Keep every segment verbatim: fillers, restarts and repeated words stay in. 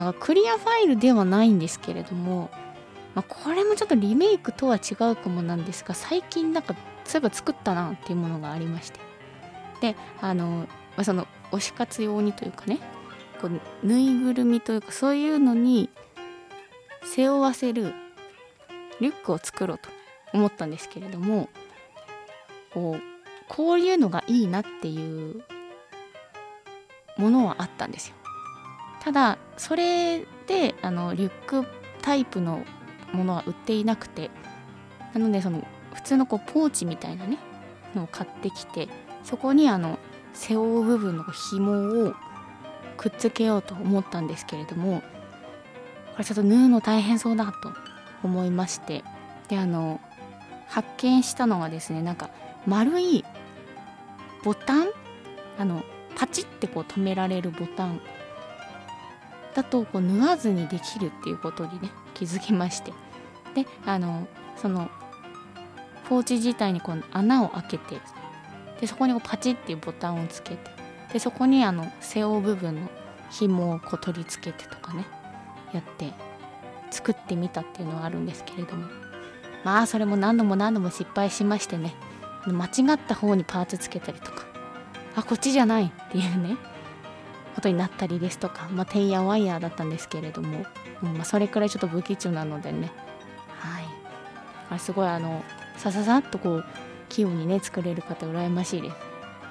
なんかクリアファイルではないんですけれども、まあ、これもちょっとリメイクとは違うかもなんですが、最近なんかそういえば作ったなっていうものがありまして、であの、まあ、その推し活用にというかね、こうぬいぐるみというかそういうのに背負わせるリュックを作ろうと思ったんですけれども、こうこういうのがいいなっていうものはあったんですよ。ただそれであのリュックタイプのものは売っていなくて、なのでその普通のこうポーチみたいなねのを買ってきて、そこにあの背負う部分の紐をくっつけようと思ったんですけれども、これちょっと縫うの大変そうだと思いまして、であの発見したのがですね、なんか丸いボタン、あのパチってこう止められるボタンだとこう縫わずにできるっていうことにね気づきまして、であのそのポーチ自体にこう穴を開けて、でそこにこうパチっていうボタンをつけて、でそこにあの背負う部分の紐をこう取り付けてとかねやって作ってみたっていうのはあるんですけれども、まあそれも何度も何度も失敗しましてね、間違った方にパーツつけたりとか、あこっちじゃないっていうねことになったりですとか、まあてんやワイヤーだったんですけれども、うん、まあそれくらいちょっと不吉なのでね、はい、あすごいあのさささっとこう器用にね作れる方羨ましいです。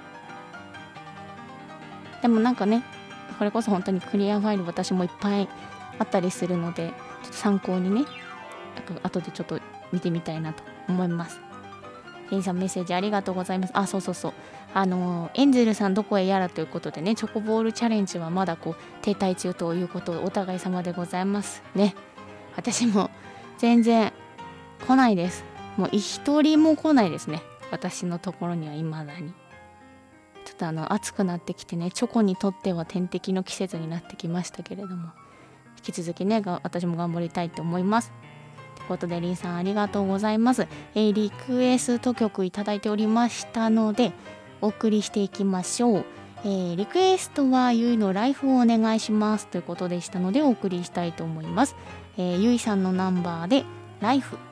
でもなんかね、これこそ本当にクリアファイル私もいっぱいあったりするので、ちょっと参考にね後でちょっと見てみたいなと思います。ケンさんメッセージありがとうございます。あ、そうそうそう、あのエンゼルさんどこへやらということでね、チョコボールチャレンジはまだこう停滞中ということをお互い様でございますね。私も全然来ないです。もう一人も来ないですね、私のところには未だに。ちょっとあの暑くなってきてね、チョコにとっては天敵の季節になってきましたけれども、引き続きね私も頑張りたいと思います。ということでリンさんありがとうございます。えー、リクエスト曲いただいておりましたのでお送りしていきましょう。えー、リクエストはゆいのライフをお願いしますということでしたのでお送りしたいと思います。えー、ゆいさんのナンバーでライフ。